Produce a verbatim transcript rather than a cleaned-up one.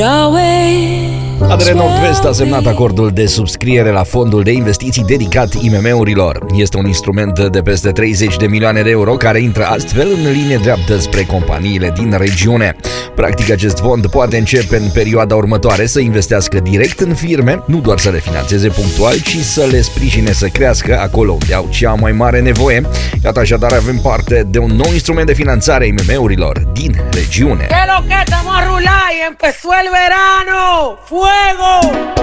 Adre Nord-Vest a semnat acordul de subscriere la fondul de investiții dedicat I M M-urilor. Este un instrument de peste treizeci de milioane de euro care intră astfel în linie dreaptă spre companiile din regiune. Practic, acest fond poate începe în perioada următoare să investească direct în firme, nu doar să le finanțeze punctual, ci să le sprijine să crească acolo unde au cea mai mare nevoie. Iată, așadar, avem parte de un nou instrument de finanțare I M M-urilor din regiune. ¿Qué lo que estamos a rular y empezó el verano? ¡Fuego!